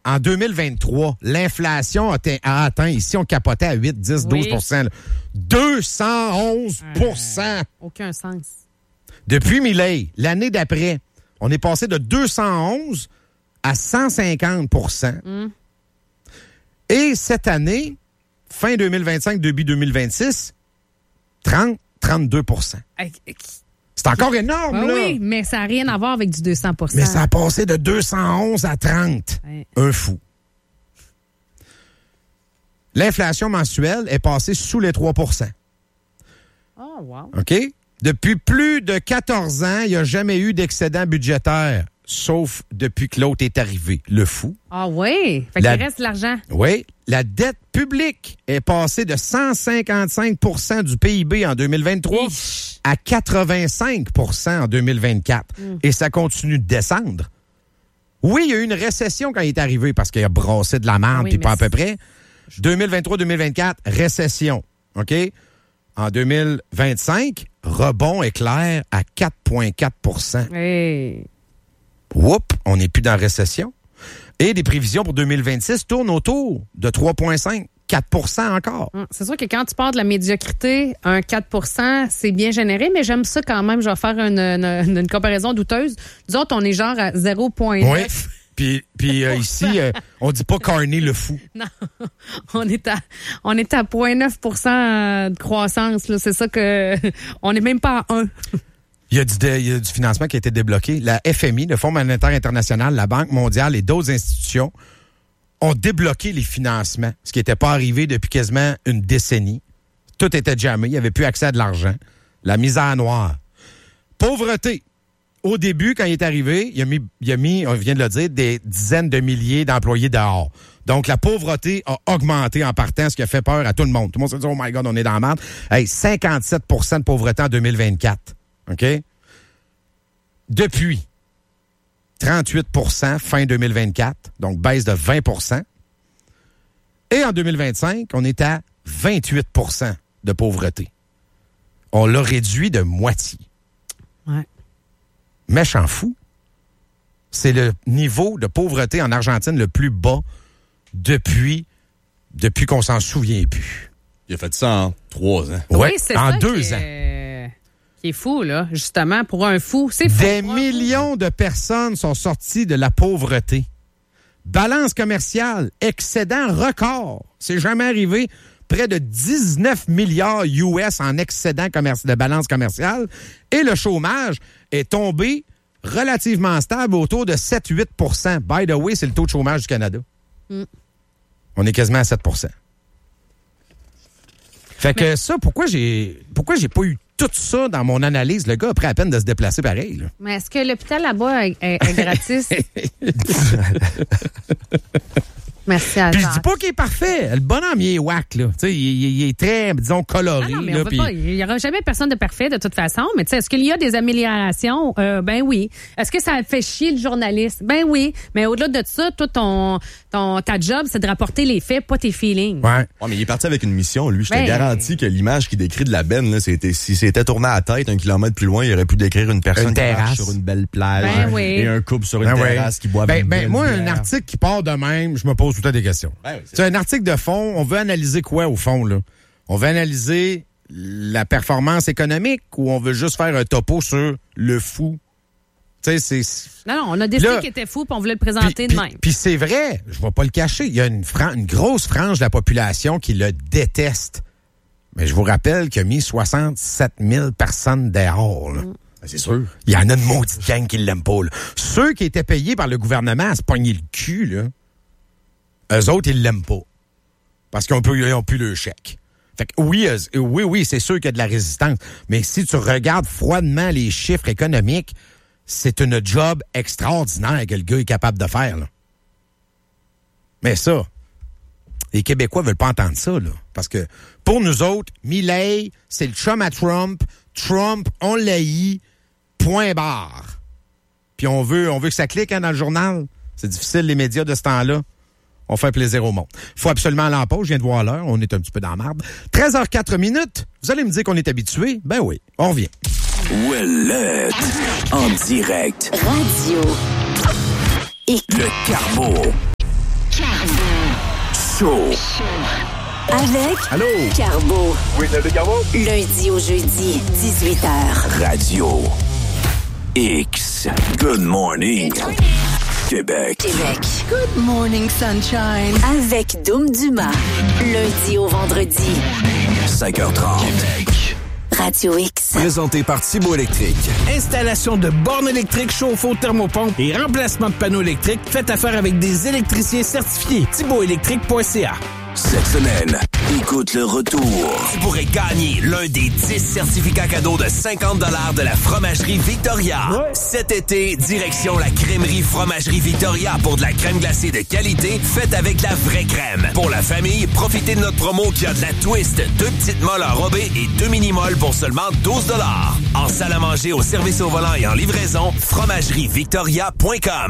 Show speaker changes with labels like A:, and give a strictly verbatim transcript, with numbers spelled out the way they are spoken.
A: en deux mille vingt-trois, l'inflation a, atteint, a atteint, ici, on capotait à huit, dix, douze
B: Oui.
A: pour cent. Là. deux cent onze pour cent.
B: Euh, aucun sens.
A: Depuis Milei, l'année d'après, on est passé de deux cent onze à cent cinquante pour cent.
B: Mm.
A: Et cette année, fin deux mille vingt-cinq, début deux mille vingt-six, trente, trente-deux pour cent.
B: Euh,
A: C'est encore énorme,
B: ben
A: là.
B: oui, mais ça n'a rien à voir avec du deux cents pour cent.
A: Mais ça a passé de deux cent onze à trente.
B: Ouais.
A: Un fou. L'inflation mensuelle est passée sous les trois pour cent.
B: Oh, wow.
A: OK? Depuis plus de quatorze ans, il n'y a jamais eu d'excédent budgétaire, sauf depuis que l'autre est arrivé, le fou.
B: Ah oui, fait
A: La-
B: qu'il reste de l'argent.
A: Oui, la dette publique est passée de cent cinquante-cinq pour cent du P I B en deux mille vingt-trois
B: Ich.
A: à quatre-vingt-cinq pour cent en deux mille vingt-quatre.
B: Mm.
A: Et ça continue de descendre. Oui, il y a eu une récession quand il est arrivé parce qu'il a brassé de la merde,
B: Oui,
A: puis
B: mais
A: pas à peu
B: c'est-
A: près. deux mille vingt-trois deux mille vingt-quatre, récession. OK? En deux mille vingt-cinq, rebond éclair à quatre virgule quatre pour cent.
B: Hey.
A: Whoop, on n'est plus dans la récession. Et les prévisions pour deux mille vingt-six tournent autour de trois virgule cinq, quatre pour cent encore.
B: Hum, C'est sûr que quand tu pars de la médiocrité, un quatre pour cent, c'est bien généré, mais j'aime ça quand même. Je vais faire une, une, une comparaison douteuse. Nous autres, on est genre à zéro virgule neuf.
A: Oui. Puis, puis euh, ici, euh, on dit pas Carney le fou.
B: Non, on est à on est à zéro virgule neuf pour cent de croissance. Là. C'est ça que on n'est même pas à un.
A: Il y, a du, dé- il y a du financement qui a été débloqué. La F M I, le Fonds monétaire international, la Banque mondiale et d'autres institutions ont débloqué les financements, ce qui n'était pas arrivé depuis quasiment une décennie. Tout était jamais. Il n'y avait plus accès à de l'argent. La misère noire. Pauvreté. Au début, quand il est arrivé, il a mis, il a mis, on vient de le dire, des dizaines de milliers d'employés dehors. Donc, la pauvreté a augmenté en partant, ce qui a fait peur à tout le monde. Tout le monde s'est dit, oh my God, on est dans la merde. Hey, cinquante-sept pour cent de pauvreté en deux mille vingt-quatre. OK? Depuis, trente-huit pour cent fin deux mille vingt-quatre, donc baisse de vingt pour cent. Et en deux mille vingt-cinq, on est à vingt-huit pour cent de pauvreté. On l'a réduit de moitié.
B: Ouais.
A: Méchant fou. C'est le niveau de pauvreté en Argentine le plus bas depuis, depuis qu'on s'en souvient plus.
C: Il a fait ça en trois ans.
A: Ouais,
B: Oui, c'est
A: en
B: ça
A: deux
B: qui
A: ans.
B: est, qui est fou, là. Justement, pour un fou, c'est fou.
A: Des
B: Pour un
A: millions de personnes sont sorties de la pauvreté. Balance commerciale, excédent record. C'est jamais arrivé. Près de dix-neuf milliards U S en excédent commerci- de balance commerciale. Et le chômage est tombé relativement stable autour de sept à huit pour cent. By the way, c'est le taux de chômage du Canada.
B: Mm.
A: On est quasiment à sept pour cent. Fait que ça, pourquoi j'ai pourquoi j'ai pas eu tout ça dans mon analyse? Le gars a pris à peine de se déplacer pareil. Là.
B: Mais est-ce que l'hôpital là-bas est, est- est gratis? Merci à
A: Puis je dis pas qu'il est parfait. Le bonhomme, il est whack, là. Tu sais, il, il- il est très, disons, coloré.
B: Ah non, mais
A: là,
B: on peut
A: puis-
B: pas. Il n'y aura jamais personne de parfait de toute façon. Mais tu sais, est-ce qu'il y a des améliorations? Euh, ben oui. Est-ce que ça fait chier le journaliste? Ben oui. Mais au-delà de ça, toi, ton, ton, ta job, c'est de rapporter les faits, pas tes feelings.
A: Ouais.
C: Ouais, mais il est parti avec une mission, lui. Je te
B: Ben-
C: garantis que l'image qu'il décrit de la benne, là, c'était, si c'était tourné à la tête un kilomètre plus loin, il aurait pu décrire une personne
A: Une
C: qui marche
A: terrasse.
C: sur une belle plage
B: Ben oui.
C: et un couple sur une
A: Ben ouais.
C: terrasse qui boit
A: Ben,
C: une
A: ben,
C: belle
A: moi, un
C: bière.
A: article qui part de même, je me pose tout le temps des questions.
C: Ben oui, c'est-
A: C'est un article de fond. On veut analyser quoi, au fond, là? On veut analyser la performance économique ou on veut juste faire un topo sur le fou? Tu sais, c'est...
B: Non, non, on a décidé
A: Là-
B: qu'il était fou puis on voulait le présenter
A: Puis-
B: de
A: puis-
B: même.
A: Puis c'est vrai, je vais pas le cacher. Il y a une, fran- une grosse frange de la population qui le déteste. Mais je vous rappelle qu'il a mis soixante-sept mille personnes dehors. Là.
B: Mm.
C: Ben, c'est sûr.
A: Il y en a une maudite gang qui l'aiment pas. Là. Ceux qui étaient payés par le gouvernement à se pogner le cul, là, eux autres, ils l'aiment pas. Parce qu'ils ont plus, ils ont plus le chèque. Fait que oui, euh, oui, oui, c'est sûr qu'il y a de la résistance. Mais si tu regardes froidement les chiffres économiques, c'est une job extraordinaire que le gars est capable de faire. Là. Mais ça, les Québécois veulent pas entendre ça, là. Parce que pour nous autres, Milei, c'est le chum à Trump. Trump, on l'haït, point barre. Puis on veut, on veut que ça clique hein, dans le journal. C'est difficile, les médias de ce temps-là. On fait plaisir au monde. Faut absolument aller en pause. Je viens de voir l'heure. On est un petit peu dans la marde. treize heures quatre minutes. Vous allez me dire qu'on est habitué? Ben oui. On revient.
D: Ouellette, en direct,
E: Radio X.
D: le Carbo. Show.
E: Avec
C: Allô?
E: Carbo.
F: Oui, c'est Carbo.
E: Lundi au jeudi, dix-huit heures.
D: Radio X. Good morning. Québec.
E: Québec.
G: Good morning, sunshine.
E: Avec Doom Dumas. Lundi au vendredi.
D: cinq heures trente. Québec.
E: Radio X.
H: Présenté par Thibaut Électrique. Installation de bornes électriques, chauffe-eau, thermopompe et remplacement de panneaux électriques. Faites affaire avec des électriciens certifiés. thibaut électrique point c a.
D: Cette semaine, écoute le retour.
I: Tu pourrais gagner l'un des dix certificats cadeaux de cinquante dollars de la Fromagerie Victoria. Ouais. Cet été, direction la crèmerie Fromagerie Victoria pour de la crème glacée de qualité faite avec la vraie crème. Pour la famille, profitez de notre promo qui a de la twist, deux petites molles enrobées et deux mini-molles pour seulement douze dollars. En salle à manger, au service au volant et en livraison, fromagerie victoria point com.